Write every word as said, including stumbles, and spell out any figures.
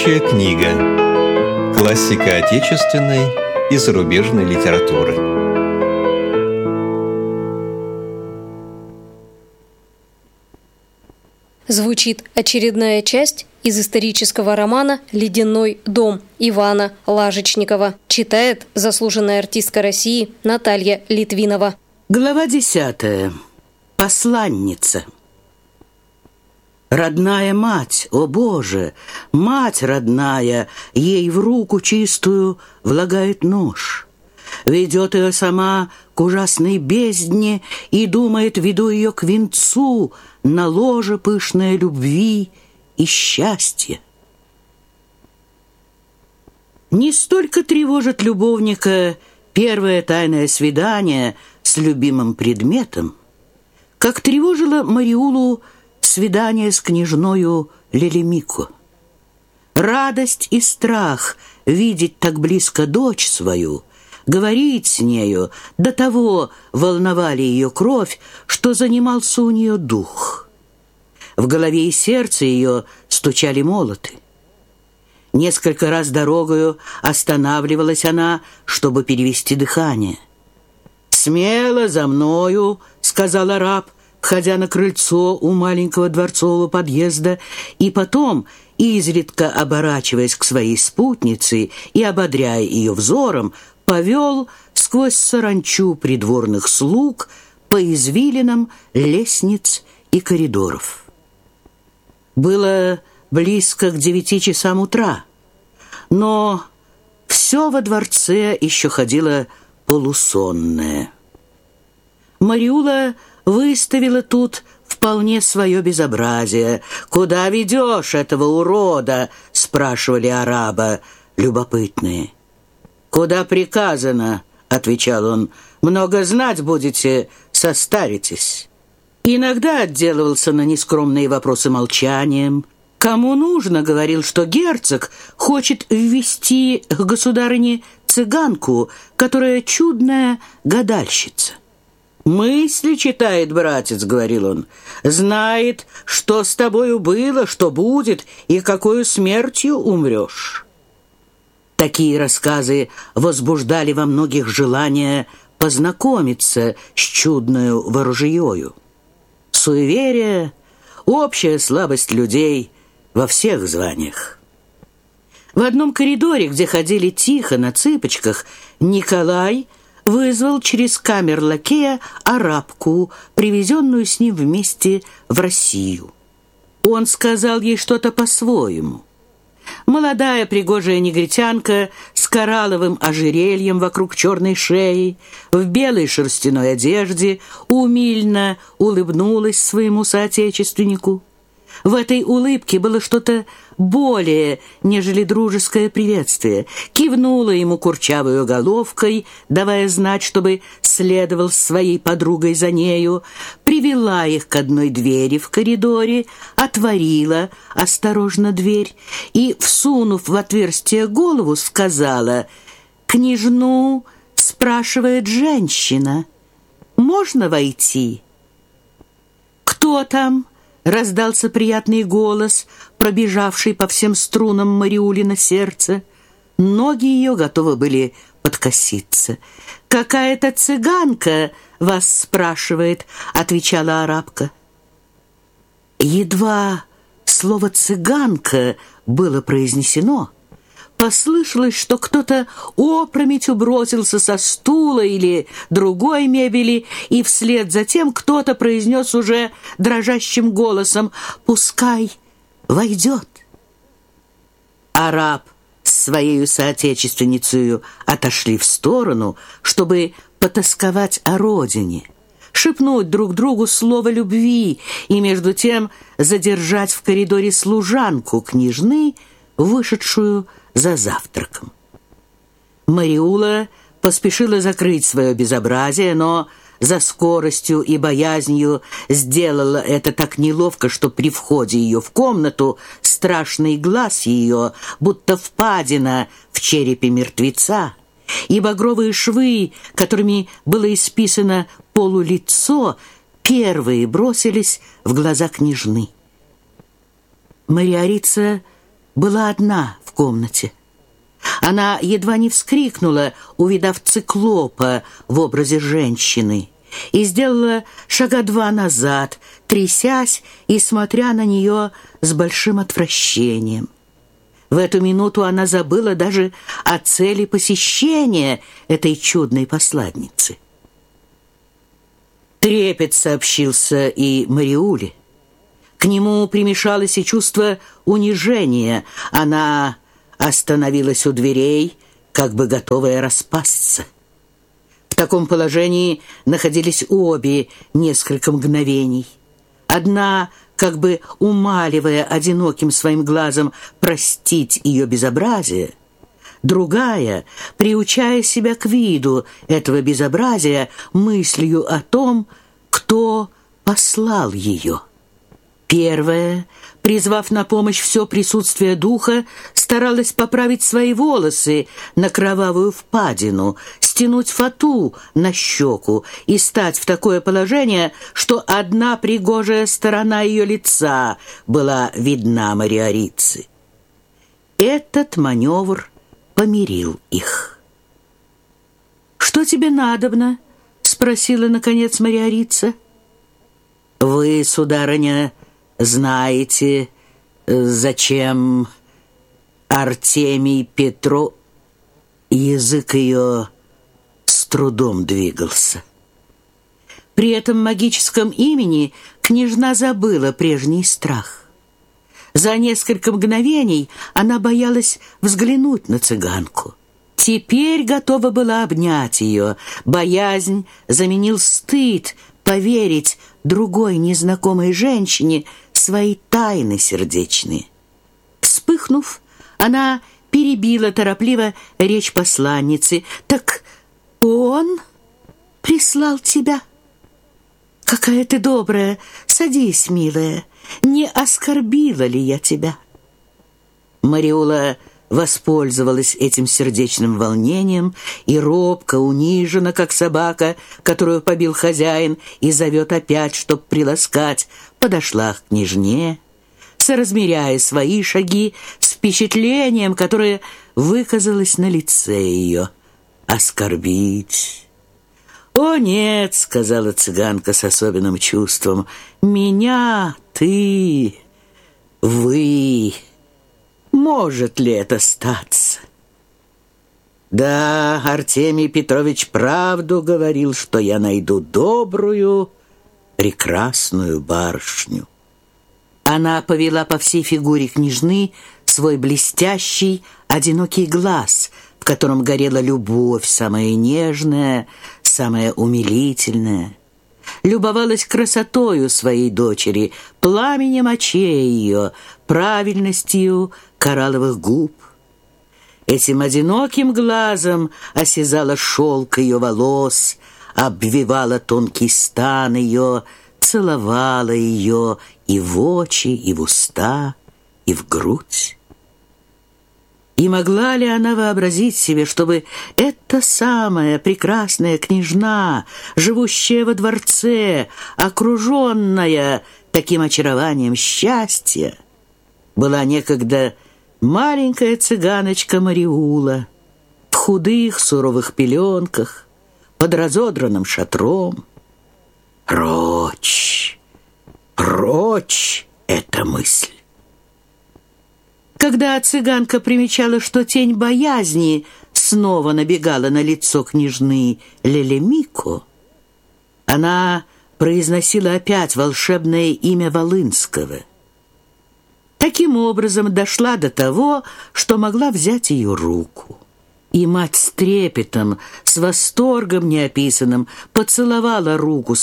Книга. Классика отечественной и зарубежной литературы. Звучит очередная часть из исторического романа «Ледяной дом» Ивана Лажечникова. Читает заслуженная артистка России Наталья Литвинова. Глава десятая. Посланница. Родная мать, о Боже, мать родная, ей в руку чистую влагает нож. Ведет ее сама к ужасной бездне и думает, веду ее к венцу на ложе пышной любви и счастья. Не столько тревожит любовника первое тайное свидание с любимым предметом, как тревожило Мариулу свидание с княжною Лелемико. Радость и страх видеть так близко дочь свою, говорить с нею, до того волновали ее кровь, что занимался у нее дух. В голове и сердце ее стучали молоты. Несколько раз дорогою останавливалась она, чтобы перевести дыхание. «Смело за мною», — сказал араб, входя на крыльцо у маленького дворцового подъезда, и потом, изредка оборачиваясь к своей спутнице и ободряя ее взором, повел сквозь саранчу придворных слуг по извилинам лестниц и коридоров. Было близко к девяти часам утра, но все во дворце еще ходило полусонное. Мариула выставила тут вполне свое безобразие. «Куда ведешь этого урода?» — спрашивали араба любопытные. «Куда приказано?» — отвечал он. «Много знать будете, состаритесь». Иногда отделывался на нескромные вопросы молчанием. Кому нужно, говорил, что герцог хочет ввести к государыне цыганку, которая чудная гадальщица. «Мысли читает, братец», — говорил он, — «знает, что с тобою было, что будет и какою смертью умрешь». Такие рассказы возбуждали во многих желание познакомиться с чудною ворожьею. Суеверие — общая слабость людей во всех званиях. В одном коридоре, где ходили тихо на цыпочках, Николай вызвал через камер-лакея арабку, привезенную с ним вместе в Россию. Он сказал ей что-то по-своему. Молодая пригожая негритянка с коралловым ожерельем вокруг черной шеи, в белой шерстяной одежде, умильно улыбнулась своему соотечественнику. В этой улыбке было что-то более, нежели дружеское приветствие. Кивнула ему курчавою головкой, давая знать, чтобы следовал с своей подругой за нею, привела их к одной двери в коридоре, отворила осторожно дверь и, всунув в отверстие голову, сказала: «Княжну спрашивает женщина. Можно войти?» «Кто там?» — раздался приятный голос, пробежавший по всем струнам Мариулина сердца. Ноги ее готовы были подкоситься. «Какая-то цыганка вас спрашивает», — отвечала арабка. Едва слово «цыганка» было произнесено, послышалось, что кто-то опрометью бросился со стула или другой мебели, и вслед за тем кто-то произнес уже дрожащим голосом: «Пускай войдет». Араб с своей соотечественницей отошли в сторону, чтобы потосковать о родине, шепнуть друг другу слово любви и между тем задержать в коридоре служанку княжны, вышедшую за завтраком. Мариула поспешила закрыть свое безобразие, но за скоростью и боязнью сделала это так неловко, что при входе ее в комнату страшный глаз ее, будто впадина в черепе мертвеца, и багровые швы, которыми было исписано полулицо, первые бросились в глаза княжны. Мариорица была одна в комнате. Она едва не вскрикнула, увидав циклопа в образе женщины, и сделала шага два назад, трясясь и смотря на нее с большим отвращением. В эту минуту она забыла даже о цели посещения этой чудной посланницы. Трепет сообщился и Мариуле. К нему примешалось и чувство унижения. Она остановилась у дверей, как бы готовая распасться. В таком положении находились обе несколько мгновений. Одна, как бы умаливая одиноким своим глазом простить ее безобразие, другая, приучая себя к виду этого безобразия мыслью о том, кто послал ее. Первая, призвав на помощь все присутствие духа, старалась поправить свои волосы на кровавую впадину, стянуть фату на щеку и стать в такое положение, что одна пригожая сторона ее лица была видна мариорице. Этот маневр помирил их. «Что тебе надобно?» — спросила, наконец, мариорица. «Вы, сударыня, знаете, зачем Артемий Петро...» Язык ее с трудом двигался. При этом магическом имени княжна забыла прежний страх. За несколько мгновений она боялась взглянуть на цыганку. Теперь готова была обнять ее. Боязнь заменил стыд поверить другой незнакомой женщине свои тайны сердечные. Вспыхнув, она перебила торопливо речь посланницы. «Так он прислал тебя? Какая ты добрая! Садись, милая. Не оскорбила ли я тебя?» Мариула воспользовалась этим сердечным волнением и робко, унижена, как собака, которую побил хозяин и зовет опять, чтоб приласкать, подошла к княжне, соразмеряя свои шаги с впечатлением, которое выказалось на лице ее. «Оскорбить?» «О, нет», — сказала цыганка с особенным чувством, — «меня, ты, вы, может ли это статься?» «Да, Артемий Петрович правду говорил, что я найду добрую, прекрасную барышню». Она повела по всей фигуре княжны свой блестящий, одинокий глаз, в котором горела любовь самая нежная, самая умилительная. Любовалась красотою своей дочери, пламенем очей ее, правильностью коралловых губ. Этим одиноким глазом осязала шелк ее волос, обвивала тонкий стан ее, целовала ее и в очи, и в уста, и в грудь. И могла ли она вообразить себе, чтобы эта самая прекрасная княжна, живущая во дворце, окруженная таким очарованием счастья, была некогда маленькая цыганочка Мариула в худых суровых пеленках, под разодранным шатром? Прочь, прочь эта мысль! Когда цыганка примечала, что тень боязни снова набегала на лицо княжны Лелемико, она произносила опять волшебное имя Волынского. Таким образом дошла до того, что могла взять ее руку. И мать с трепетом, с восторгом неописанным поцеловала руку